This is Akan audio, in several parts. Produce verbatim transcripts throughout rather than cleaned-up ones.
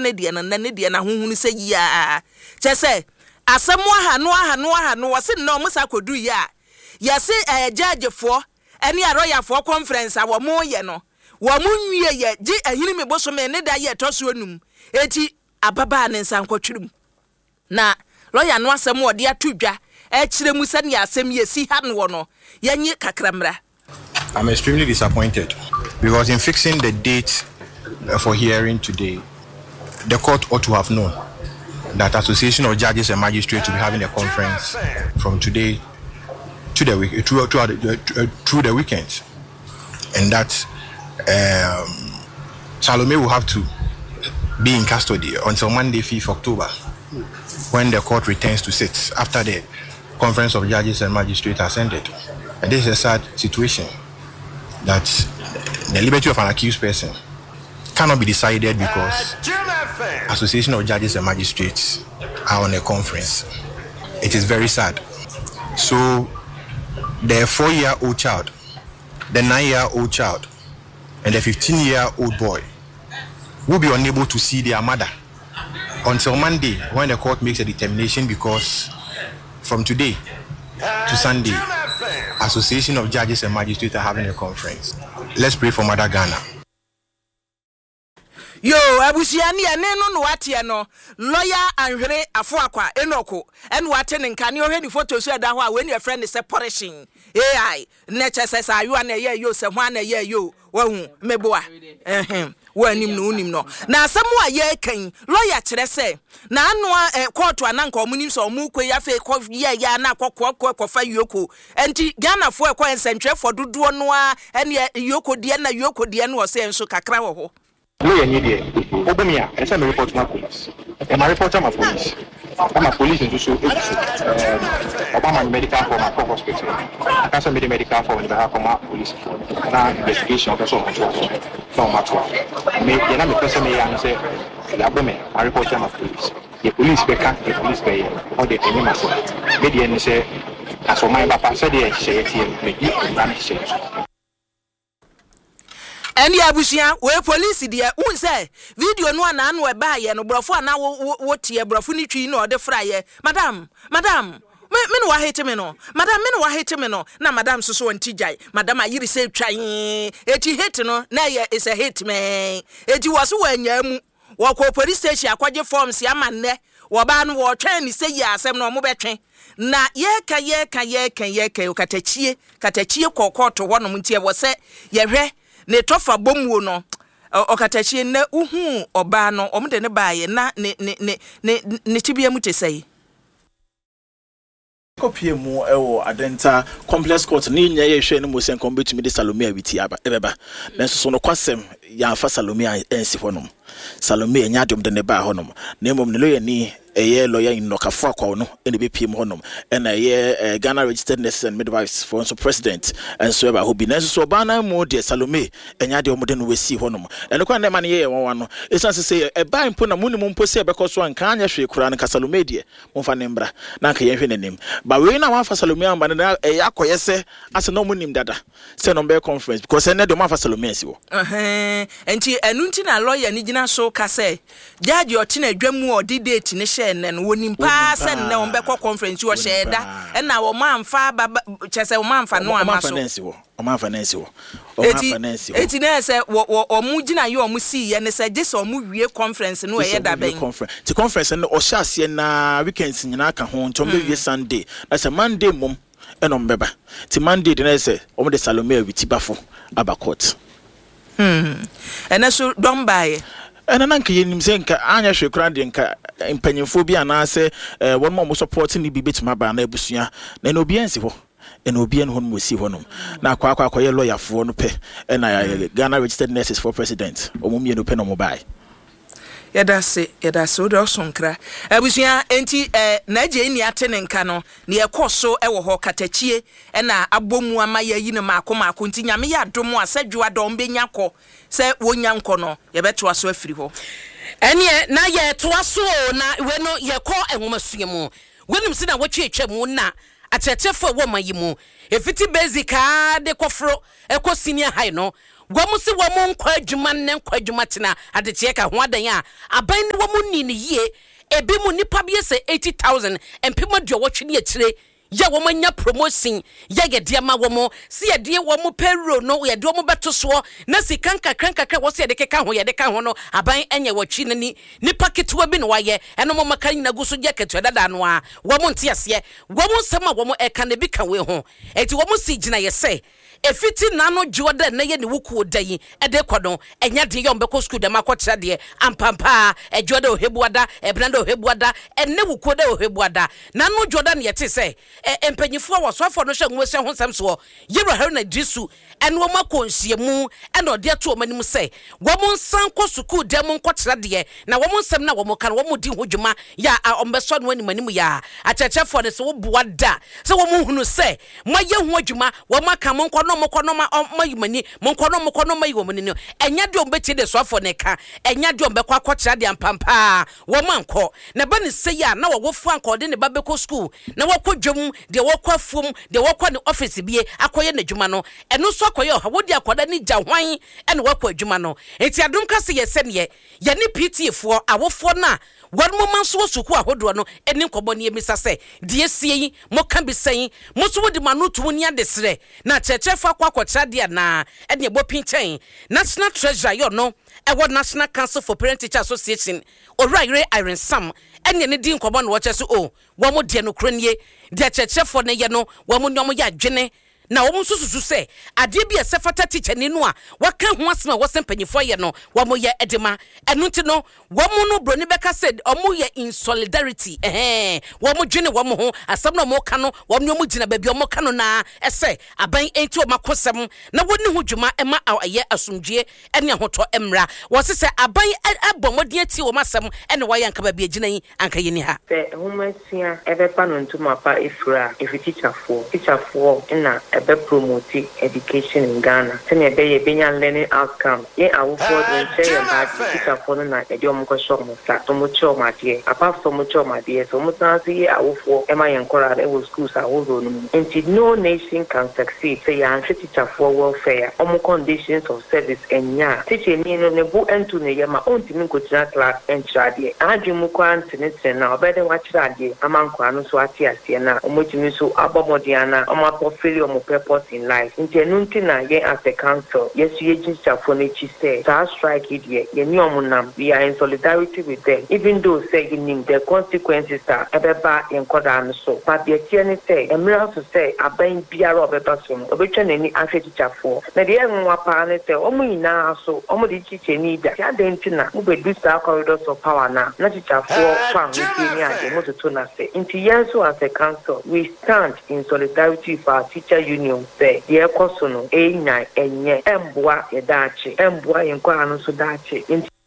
ne de na ne de na honhunu se ya che se asemu aha no aha no aha no wose na omusa kodu ya ya se eh judgefo ene aroyafo conference a wo mo ye no wo mo nwie ye gi ahini me boso me ne da ye toso onum eti ababa ne nsan kwatwirum na lawyer no asemu ode atudwa e kire mu se ne asem ye si ha no no yenye kakramra. I'm extremely disappointed because in fixing the date for hearing today, the court ought to have known that Association of Judges and Magistrates will be having a conference from today to the week through, through, the, through the weekend, and that um, Salome will have to be in custody until Monday, fifth of October, when the court returns to sit after the Conference of Judges and Magistrates has ended. And this is a sad situation that the liberty of an accused person cannot be decided because Association of Judges and Magistrates are on a conference. It is very sad. So the four-year-old child, the nine-year-old child, and the fifteen-year-old boy will be unable to see their mother until Monday when the court makes a determination, because from today to Sunday, Association of Judges and Magistrates are having a conference. Let's pray for Mother Ghana. Yo, abusiani ene no no watia no lawyer Anhwere Afoakwa Enoko en wate ne nka ne ohwe ni photo so da ho a we ne friend ne separation A I ne chese sa yo na ye yo se ho na ye yo wahu meboa ehem wanim no unim no na asemu a ye kan lawyer kire se na anu court ananka omunim so omu kwe ya fe ko ye ya na kokko kofa yoko enti Ghana fo e ko ensentwe fo dodo no a ene yoko de na yoko de no o se enso kakra wo ho. No, you need it. Open me up. And send me report to my police. And my report to my police. I'm a police and so Obama medical for my hospital. I can't send me the medical for the half of my police. Now investigation of the so much. No matter. Me, you know, me person me and say, I report to my police. The police be can't the police be or the enemy myself. Me the say, as for my papa said, they say it here. Me you can change. And ya bushia we police dia un say video no na anu e ba ye no brofo na wo tie brofo ni twi no de fra ye madam madam me me no wa hate me no madam me no wa hate me no na madam so so ntijai madam ayiri say twan eti hate no na ye is a hate me eti wo so wanya mu wo ko police station akwaje forms ya manne wo ba no wo twan ni say ya asem no mo betwen na ye ka ye ka ye ka ye ka katachie katachie kokoto wo no mtie wo se ye hwe ne tofa bomuo no okatachie na uhu oba no omde ne baaye na ne ne ne ne tibia mu tesai kopie mu ewo adenta complex court ni nya ye hwe ne mo sen kon betumi de Salome awiti aba ebeba nanso so no kwasem ya fa Salome ensi honom Salome nya adom de ne ba honom na mom ne lo ye ni eye lawyer in Nokafo akwa no ene be piem honom ena eye Ghana registered nurses and midwives for so president and so eba ho bi nanso so ba na mo de Salome enya de omode no wesi honom ene kwa na ma ne ye won no esan se se e ba impo na munimum mpo se be koso anka anya hwe kura ne ka Salome de mo fa ne mbra na nka ye hwe nenim ba we na wa fa Salome amba na e yakoye se ase no munim dada se no be conference because ene de mo fa Salome asi wo eh enti enu nti na lawyer ni gina so ka se judge o tina adwamu o di date ne nen wonim pa sen na ombekọ conference wo sheda e na wo manfa chese wo manfa no amaso o manfa nansi wo o manfa nansi wo eti na se wo omu gina ye omu si ye ne se jese omu wie conference no e da ben conference ti conference no o sha ase na weekends nyina ka ho ntom be wie Sunday na se Monday mom e no mbeba ti Monday de na se omu de Salome awiti bafo abakot hmm ena so don buy ena nanka yenim se nka anya hwe kura de nka mpanyimfo bi anase won mo support ni bi betima ba na abusua na na obi ansi ho ena obi en hon mo si honom na akwa akwa akoye lawyer fo no pe ena Ghana registered nurses for president omumie no pe no mo bai yada se yada so do sonkra abusua enti eh na je ni atene nka no ne ekoso e wo ho katachie ena abomu amaya yi ne mako mako nti nyame ya dom asadwa dom benya ko se wonya nko no ye beto aso afiri ho ene na ye to aso na we no ye ko enwomasue mu wenim si na wotwe etwa mu na atetefo wo mayi mu efiti basic a de kofro eko senior high no Gwamu si wamu nkwa adwuma ne nkwa adwuma tena adetiye ka ho adan a aban ne wamu ni ne yie ebi mu nipa bi se eighty thousand empema duo wotwe ne atire ya wo manya promotion ya ye de ma wo mo si ye de wo mo payroll no ye de wo mo beto so na sika nkakra nkakra wo se ye de keka ho ye de ka ho no aban enye wotwi ni nipa ketewa bi no waye eno mo maka nyina guso je ketewa dada no a wo mo nte ase wo mo nsema wo mo eka na bi ka we ho enti wo mo si gina ye se efiti nano jiwada na ye ne wuku dayi ede kodo enya de yom beko school de makotra de ampampa ejoda ohebuada ebranda ohebuada enne wuku de ohebuada nano joda ne yete se empanyifo wasofo no hwe nwese ho nsem so yero ha na disu ene wo makonsie mu ene ode ato omanim se wo mo nsan ko school de mo nkotra de na wo mo nsem na wo mo kan wo mo di hodwuma ya ombeso no ani manim ya achechefo de se wo buada se wo mo hunu se maye ho adwuma wo maka mo nko mo kono ma mayimani mo kono mo kono mayiwomani no enya de ombeti de soafo ne ka enya de ombekwa kwakira de ampampa wo manko na ba ne seya na wo wofu anko de ne babeko school na wokodwom de wokwafum de wokwa ne office bie akoye na dwuma no eno so akoye ha wodi akoda ni gya hwan ene wakwa adwuma no enti adom kase ye sene ye ye ne P T fo awofo na wan mo manso suku ahodo no eni nkobo ne emisa se de esie yi mo ka bi sen mo so wodi manoto ni adesre na chechefa akwa kwatra dia na ene ebo pinchen National Treasurer yo no ewo National Council for Parent Teacher Association Oraire Iron Sam ene ne di nkobo no wo cheso o wo mo de no kranie de chechefo ne ye no wo mo nyom ya dwene na wo musususu se ade bi esefata teacher ni no a waka ho asema wo sempanyifo ye no wo mo ye edema enu nti no wo mo no broni beka said omo ye in solidarity eh wo mo dwene wo mo ho asem na mo ka no wo mo mo gina baabi mo ka no na ese aban enti o makosem na woni ho dwuma ema aye asumdwe ene ahoto emra wo se se aban abomodin ati wo masem ene wo ye anka baabi gina yi anka yeni ha se homasia ebe pa no ntuma pa ifra if teacher for teacher for na ebe promote education in Ghana. Sene ebe ye benya learning outcome. Ye awu for the share about teacher for na edi omko show mo sa to mo cho ma die. Apart from mo cho ma die so mo tan see awu for e ma yankora e wo schools awu do no. Until no nation can succeed say yan teacher for welfare. Omo conditions of service enya. Teacher ni no ne bu entu ne ye ma onti mi ko tina class entra die. Adwe mu kwan tene tene na obede wa kira die. Amankwa no so ati ase na omo timi so abomodiana omo portfolio mo purpose in life. Nti na ye as a council, yes, ye just for nature say, so strike it ye, ye ni omunam, we are in solidarity with them. Even though say in the consequences are ebeba in koda so, but the tieni say, emira to say, abain biara obeba so, obecha ni afi teacher for. Na the young wapa ne say, omu ina so, omu di teacher ni da. Ya denti na, ube do star corridors of power na, na teacher for farm we ni ade mo to na say. Nti ye so as a council, we stand in solidarity for our teacher union say the ekoso enya enye emboa yedache emboa yenkwa no so dache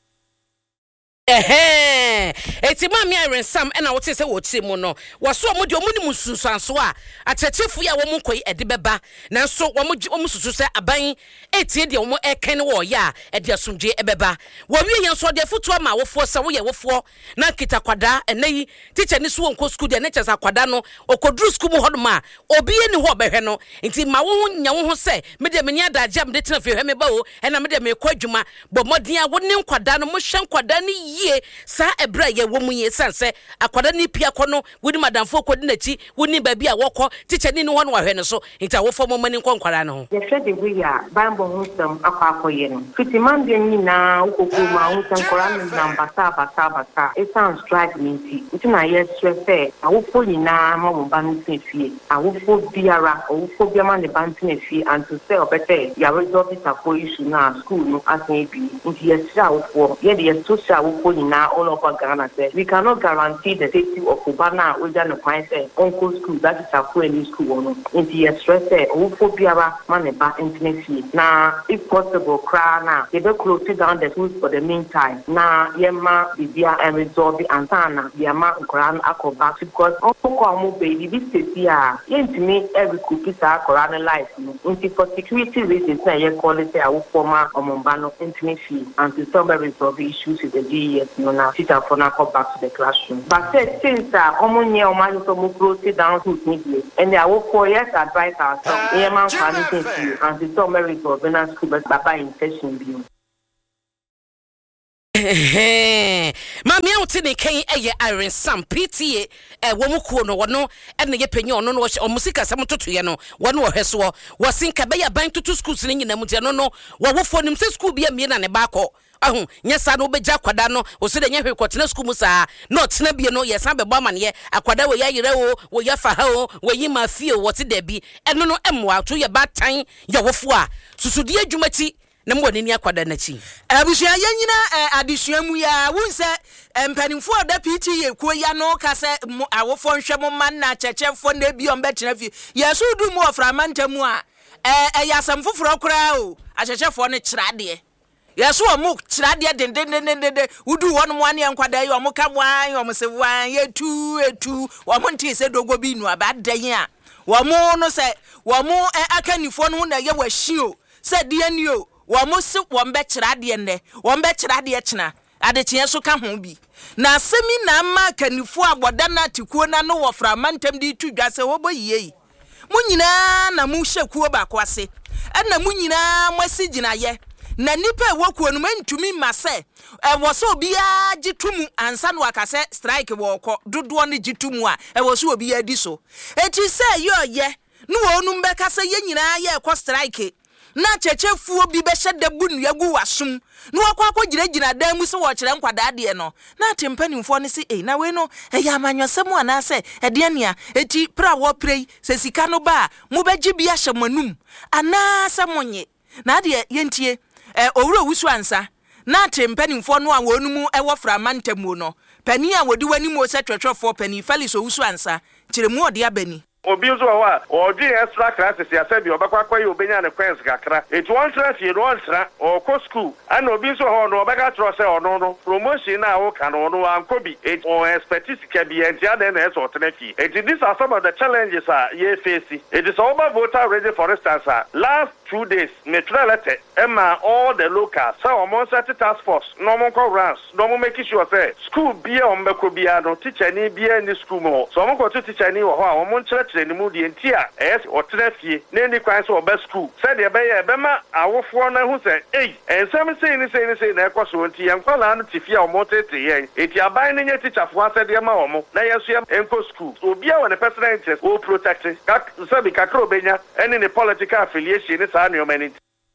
ehe eti ma mi Iron Sam ena wote se wote mu no waso omudi omuni musunsanso a achechefu ya wo mu koi ede beba nanso wo mu omususu se aban etie de wo eken wo ya ede asumdwe ebeba wo wie yenso de futu ma wofo se wo ye wofo na kita kwada enayi teacher ni so wonko school de na chesa kwada no okodru school mu hodoma obi ye ni ho behwe no nti ma wo nya wo ho se me de me nya da jam de tena fe hwe me ba o ena me de me kwadwuma bo modin a wo ne kwada no mo hwe kwada ni ye sa ebra ye wo mu ye sanse akwada ni pia kono woni madamfo kodi nachi woni baabi a wokọ teacher ni ho no wahwe no so nta wo fo mo mani nkonkwara no ye hwe de we ya bible ho sam akwa akoye no fitiman de ni na ukoko ma ho sam koran na mbasa basa basa e sound strike me nti nti na ye stress e awofo ni na mo mo ban fie awofo biara awofo biama ne ban fie and to say obete ya result it for issue na school no asan bi nti ye sira awofo ye de social awofo ni na all over Ghana say we cannot guarantee the safety of Ubana or the point say uncle school that is a friendly school no nti ye stress e awofo biara man ba internet fee na if possible cry na they be close down the schools for the meantime na yema bibia and resolve and sana yema Quran akoba because onko amu baby this is ya yentimi every cookie sa Quran life no nti for security reasons na ye call it a former omomba no internet fee and to solve resolve issues with the G E S no na teacher for na akoba back to the classroom. But since uh, common year, man, so move close down to me, and I will four years advise ourselves. Yeah, man, family to you, and the summer is for Venus school, but Baba in session view. Mammy out in a K A Iron Sam P T A woman no one no and the penny no watch or musica some to Triano one or her so was in Cabaya bank to two schools in the Mutiano no what for him says school be a mean and a backo. Oh, yes, I know be Jack Quadano or said a year quatina schoomusa not Snabia no yes I'm a barman ye a quadra yao where ya faho where you ma feel what's it there be and no no em to your bad time your wafwa so dear Jumati. Nambo ni akwada na chi abusua yanyina adesua mu ya wunse empanimfo da P T A ko ya no ka se awofo nhwemo man na chechefo na bi on betena fi yesu du mu oframantamu a eh yasam foforo kora o achechefo ne kirade yesu o mu kirade den den den den wudu won mu ane enkwada yi o mu ka wan o mu se wan yetu etu o mu nti se dogo bi nu abadan a wo mu no se wo mu akanifo no na ye wahi o se de ani o Wamosi wombe chirade ne wombe chirade china adechie so ka ho bi na asemi na ma kanifo aboda na tikuo na no wofra mantem di tudwa se woboyie munyina na mu hwekuo ba kwase na munyina mwasijina ye na nipa ewokuo no mantumi mase e wo so bia gitumu ansa no akase strike wo kɔ dodo ne gitumu a e wo so obi adi so eti se yo ye no wonu mbeka se ye nyina ye kɔ strike na chechefuo bi be hye dabu nuagu wasum no akwa akogire gina dan mu se wo kire nkwada de no na tempanimfo ne se eh na we no e ya amanyosem ana se e de nea eti pra wo prei se sika no ba mu beji bia hye manum ana se monye na de yentie eh owuro wusu ansa na tempanimfo no a wonu mu e wo fra mantamu no pani a wodi wani mo se twetwefo pani Felix owusu ansa kire mu ode abani obi nso wa o di extra classes ya se bi obakwa kwa yo benya ne kwens kakra it one stress you one stra o ko school and obi nso ho no obaka tro se ono no promotion na wo ka no no anko bi it o expertise ka bi enti ade na eso tenafi it these are some of the challenges are ye face it is over voter ready for instance last two days me try letter emma all the locals so o mo set task force no mo ko runs no mo make sure say school bia o mbeko bia no teacher ni bia ni school mo so mo ko teacher ni wo ho a o mo ni mu di entia es otrefie na ni kwan so oba school said e be ye be ma awofo na hu se eh ensem sei ni sei ni sei na ekoso nti ye nkwala no tifia o motete ye eti aban ni nye teacher fo asede ma wo mo na yeso ye enko school obi a won personal interest o protect ka sabi kakro benya any ne political affiliation ni sa no mani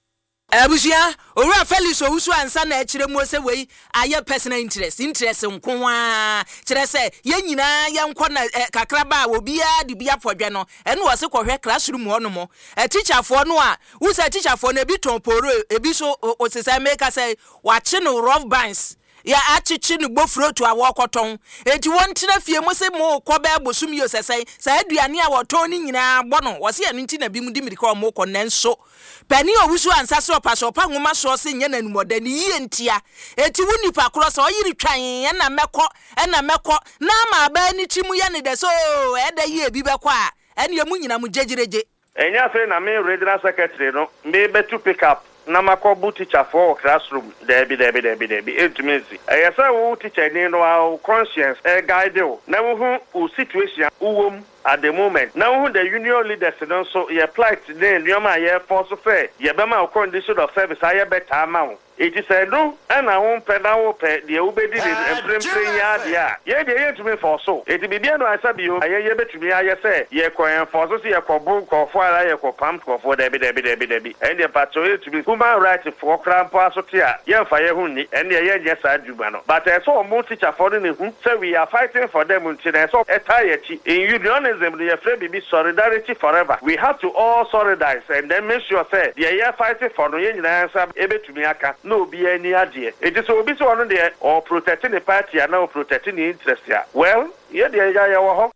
Abusia owura Felix owusu ansa na akire mu se wei aye personal interest interest nkoa kire se ye nyina ye nkɔ na kakraba obi a de bia podwe no ene wo se kɔhwɛ classroom hono mo e teacher fo no a wo se teacher fo na bi ton poro ebi so o se say make say wa chi no rough bands ya achichi ni gbofuro to awokoton eti won tena fie mo se mo kɔ ba bosum yo sesai sa aduane a woton ni nyina bɔ no wo se ya nti na bi mu di mirika mo kɔ nenso pani owusu ansa so pa so pa nwoma so se nya nanumoda ni yie ntia eti wuni pa kro so yiri twan na mekɔ na mekɔ na ma ba ni timu ya ne de so e da yie bi bekɔ a ene mu nyina mu jejireje enya fe na me regional secretary no me betu pick up na makobu teacher for classroom debi debi debi debi intimacy eh say wo teacher ni no our conscience eh guide you na wo hu situation uwom at the moment now the union leaders don't so you apply today you ma ye force fair you be ma condition of service aye better amount it is a do and I won't pay now pay the obedi the prem ya dia ye dey to me for so it be bia no asabi you aye ye betumi aye say ye ko enforce so ye ko bu ko for ala ye ko pam ko for debi debi debi debi and the patrol to be human right for crampo asotia ye fa ye hu ni and ye ye yes aduma no but e so mo teacher for the hu say we are fighting for them until so etire chi in union the afraid be solidarity forever. We have to all solidarize and then make sure say the year fighting for no yen answer ebe to me aka no be any idea. It is obi so one there or protecting the party and now protecting the interest here. Well, yeah, the ya ya wo.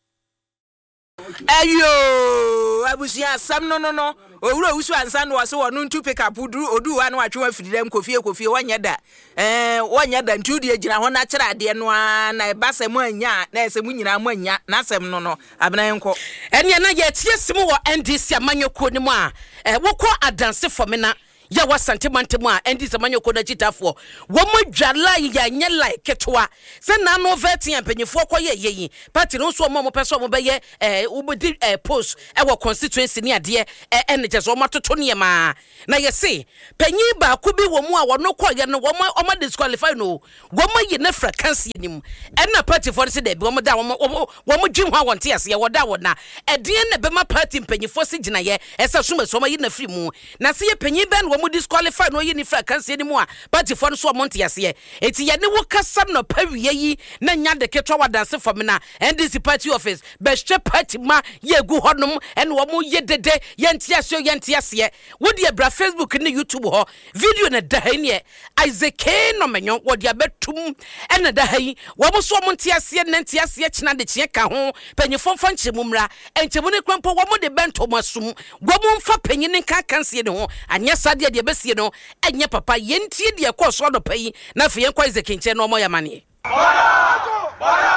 Ayo abusia sam no no no owura wusu ansa no wase wonu ntu pick up du odu wa no atwe afidem kofie kofie wanya da eh wanya da ntu de gina ho na kire ade no na e basem anya na esem nyina mu anya na asem no no abena enko ene na ye tie sim wo N D C amanyoko ni mu a eh wokɔ adanse for me na ya wasante mantemu a endi samanyo koda chitafo wo mo dwala ya nye like ketwa se na no veti empanyefo koye yeyi party no so mo mo peso mo beye eh ubodi eh post e wo constituency ni ade eh ene je so matoto ne ma na ye se panyi ba ko bi wo mu a wo no koye no wo mo o ma disqualify no wo mo ye na frequency nim ena party for se de bi wo mo da wo mo wo mo dwin ho wonte ase ye wo da wo na ede ne be ma party mpanyefo se gina ye esa so ma so ma yi na free mu na se ye panyi ben wo mo disqualify no ye ni frequency nim a party for so mo nte ase ye eti ye ne wo kasa no pawiye yi na nya de ketwa wadanse fam na N D C party office best party ma ye gu honum en wo mo ye dede ye ntiase ye ntiase wo de bra Facebook ne YouTube ho video na da ha ne Isaac no menyo wo de abetum en da ha yi wo mo so mo ntiase ne ntiase kina de kye ka ho panyefo mfa nchemumra enchemu ne kwampo wo mo de bento masum wo mo mfa panyine ka kanse ne ho anya sade de besie no enye papa ye ntie de ko so do payi na fe ye kwa Isaac nche no mo ya mane Bora! Bora!